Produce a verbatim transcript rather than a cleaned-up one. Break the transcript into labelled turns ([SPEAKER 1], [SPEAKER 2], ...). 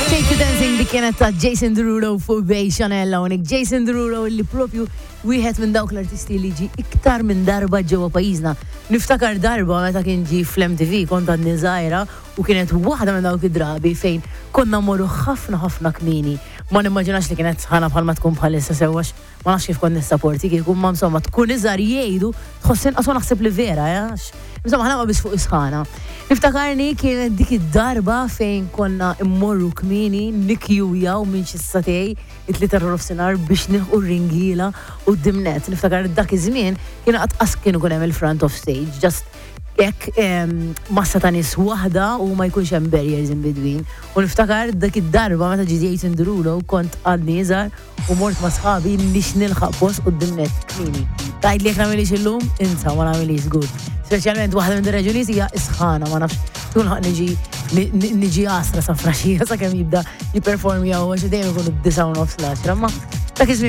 [SPEAKER 1] Dancing dik kienet ta' Jason Derulo fuq Bej Chanella unik. Jason Derulo li propju wieħed minn dawk l-artisti li ġi iktar minn darba ġewwa pajjiżna. Niftakar darba meta kien ġi fl-M T V kont għadni żgħira u kienet waħda minn dawk id-drabi fejn konna mmorru ħafna ħafna kmieni. Ma nimmaġinax li kienet ħana bħalma tkun bħalissa sewwax ma nafx kif kont nissapporti kieku ma insomma tkun iżgħar jgħidu tħossin qaswa naħseb li vera jax. Insomma ħana ma bis fuq isħana. Niftakarni kienet dik id-darba fejn konna immorru kmieni nikjujaw minn xi satej it-tlieta rofsinhar biex nilħu ringila u d-dimnet. Niftakar dak iż-żmien kien qatt qas kienu kun hemm il-front of stage, just jekk massa ta' nies waħda u ma jkunx hemm barriers in between. U niftakar dak id-darba meta ġi Jason Derulo kont għadni iżgħar u mort ma' sħabi biex nilħaq post quddiem-net kmieni. Tgħid li jekk nagħmilix illum, insa ma nagħmilix good. Speċjalment waħda minn ir-raġunijiet hija isħana ma nafx tulħaq niġi niġi għasra sa fraxija sakemm jibda jipperformjaw għax dejjem ikunu d-disa' u nofs l-għaxra. Ma dak iż-żmien